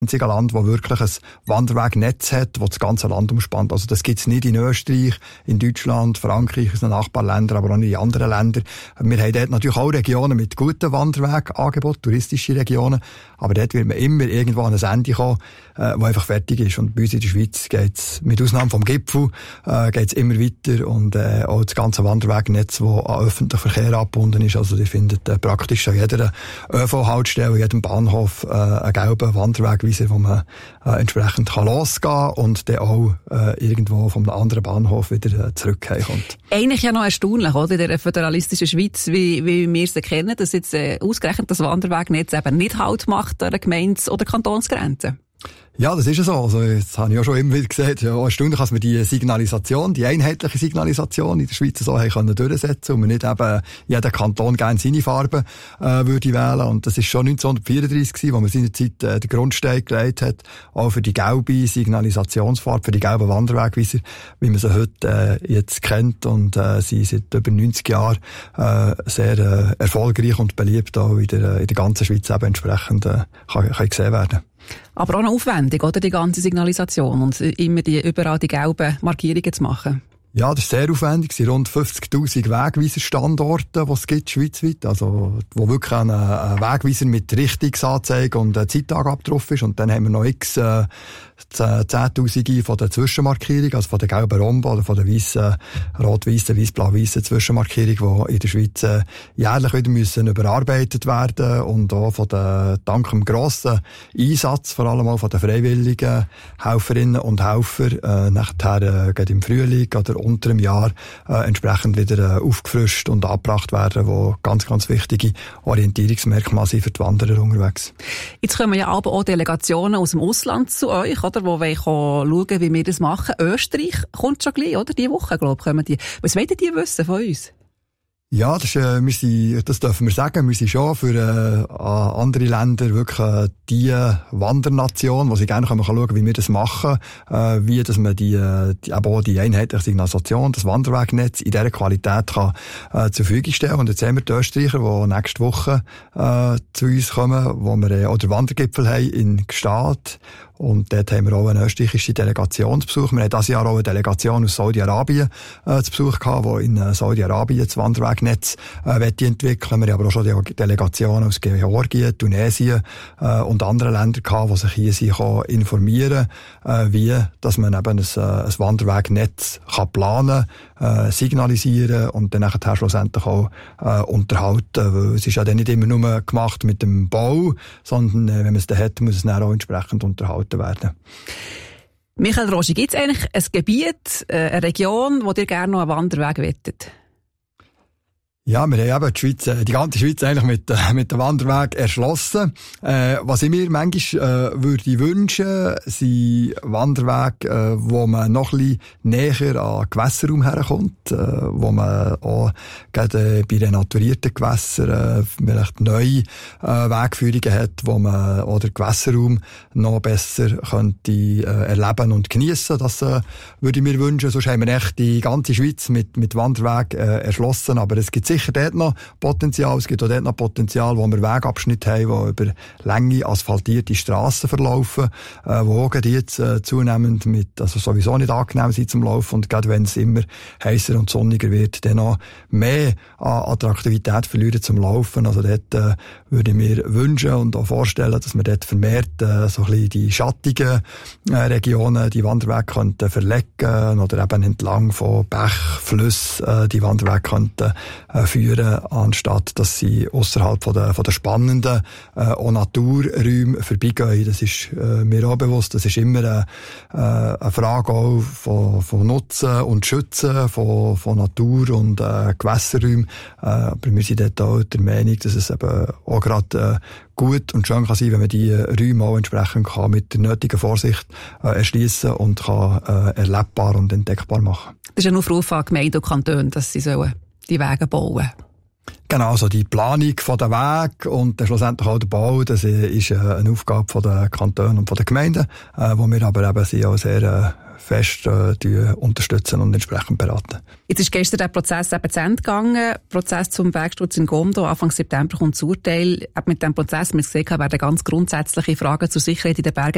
einzige Land, das wirklich ein Wanderwegnetz hat, das das ganze Land umspannt. Also das gibt's nicht in Österreich, in Deutschland, Frankreich, in den Nachbarländern, aber auch nicht in anderen Ländern. Wir haben dort natürlich auch Regionen mit guten Wanderwegangeboten, touristische Regionen, aber dort wird man immer irgendwo an ein Ende kommen, wo einfach fertig ist. Und bei uns in der Schweiz geht's, mit Ausnahme vom Gipfel, geht's immer weiter und auch das ganze Wanderwegnetz, das an öffentlichen Verkehr angebunden ist. Also ihr findet praktisch an jeder ÖV-Haltestelle, jedem Bahnhof einen gelben Wanderweg, wo man entsprechend losgehen kann und dann auch irgendwo vom anderen Bahnhof wieder zurückkommt. Eigentlich ja noch erstaunlich, oder? In der föderalistischen Schweiz, wie wir sie kennen, dass jetzt ausgerechnet das Wanderwegnetz eben nicht Halt macht an der Gemeindes- oder Kantonsgrenze. Ja, das ist ja so. Also, jetzt habe ich auch schon immer wieder gesagt, ja, erstaunlich, dass wir die Signalisation, die einheitliche Signalisation in der Schweiz so haben können durchsetzen und wir nicht eben jeder Kanton gerne seine Farbe würde wählen. Und das ist schon 1934 gewesen, wo man seinerzeit den Grundstein gelegt hat, auch für die gelbe Signalisationsfarbe, für die gelben Wanderwegweiser, wie man sie heute jetzt kennt. Und sie sind seit über 90 Jahren sehr erfolgreich und beliebt, auch in der ganzen Schweiz eben entsprechend kann gesehen werden. Aber auch noch aufwendig, oder? Die ganze Signalisation und immer überall die gelben Markierungen zu machen. Ja, das ist sehr aufwendig. Es sind rund 50'000 Wegweiser-Standorte, die es gibt, schweizweit. Also, wo wirklich ein Wegweiser mit Richtungsanzeige und Zeitangabe drauf ist. Und dann haben wir noch x Zehntausende von der Zwischenmarkierung, also von der gelben Rhombe oder von der weißen, rot-weißen, weiß-blau-weißen Zwischenmarkierung, die in der Schweiz jährlich wieder müssen überarbeitet werden und auch von der, dank dem grossen Einsatz, vor allem auch von den freiwilligen Helferinnen und Helfer, nachher geht im Frühling oder unter dem Jahr entsprechend wieder aufgefrischt und angebracht werden, wo ganz, ganz wichtige Orientierungsmerkmale sind für die Wanderer unterwegs. Jetzt kommen ja aber auch Delegationen aus dem Ausland zu euch, oder, wo wir schauen, wie wir das machen. Österreich kommt schon gleich, oder? Diese Woche, glaube ich, kommen die. Was wollen die wissen von uns? Ja, das dürfen wir sagen. Wir sind schon für andere Länder wirklich die Wandernation, wo sie gerne schauen, wie wir das machen, wie dass man die einheitliche Signalisation, das Wanderwegnetz in dieser Qualität kann zur Verfügung stellen. Und jetzt haben wir die Österreicher, die nächste Woche zu uns kommen, wo wir auch den Wandergipfel haben in Gstaad. Und dort haben wir auch eine österreichische Delegation zu Besuch. Wir haben dieses Jahr auch eine Delegation aus Saudi-Arabien zu Besuch gehabt, die in Saudi-Arabien das Wanderwegnetz entwickeln. Wir haben aber auch schon Delegationen aus Georgien, Tunesien und anderen Ländern gehabt, die sich hier sind, informieren, wie dass man eben ein Wanderwegnetz kann planen, signalisieren und dann nachher schlussendlich auch unterhalten. Weil es ist ja dann nicht immer nur gemacht mit dem Bau, sondern wenn man es dann hat, muss es dann auch entsprechend unterhalten werden. Michael Roschi, gibt es eigentlich ein Gebiet, eine Region, wo ihr gerne noch einen Wanderweg wettet? Ja, wir haben eben die ganze Schweiz eigentlich mit dem Wanderweg erschlossen. Was ich mir manchmal würde wünschen, sind Wanderwege, wo man noch ein bisschen näher an Gewässerraum herkommt, wo man auch gerade bei renaturierten Gewässern vielleicht neue Wegführungen hat, wo man auch den Gewässerraum noch besser könnte erleben und geniessen. Das würde ich mir wünschen. Sonst haben wir echt die ganze Schweiz mit Wanderweg erschlossen, aber es gibt sicher dort noch Potenzial. Es gibt auch dort noch Potenzial, wo wir Wegabschnitte haben, die über lange asphaltierte Strassen verlaufen, wo auch jetzt zunehmend also sowieso nicht angenehm sind zum Laufen und gerade wenn es immer heißer und sonniger wird, dann noch mehr an Attraktivität verlieren zum Laufen. Also dort würde ich mir wünschen und auch vorstellen, dass wir dort vermehrt so ein bisschen die schattigen Regionen die Wanderwege könnten verlegen oder eben entlang von Bach, Flüssen die Wanderwege könnten führen, anstatt dass sie außerhalb von der spannenden auch Naturräume vorbeigehen. Das ist mir auch bewusst. Das ist immer eine Frage auch von Nutzen und Schützen von Natur und Gewässerräumen. Aber wir sind dort auch der Meinung, dass es eben auch gerade gut und schön kann sein, wenn man die Räume auch entsprechend kann mit der nötigen Vorsicht erschliessen und kann erlebbar und entdeckbar machen. Das ist ein Aufruf an Gemeinden und Kantone, dass sie die Wege bauen. Genau, also die Planung von der Weg und dann schlussendlich auch der Bau, das ist eine Aufgabe von den Kantonen und von den Gemeinden, wo wir aber eben sie auch sehr fest unterstützen und entsprechend beraten. Jetzt ist gestern der Prozess eben zu Ende gegangen. Der Prozess zum Bergsturz in Gomdo. Anfang September kommt das Urteil. Mit diesem Prozess, wir haben gesehen, werden ganz grundsätzliche Fragen zur Sicherheit in den Bergen